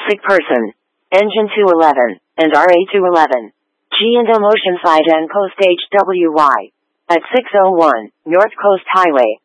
Sick person. Engine 211, and RA 211. G&O Motion 5 and Coast HWY. At 601, North Coast Highway.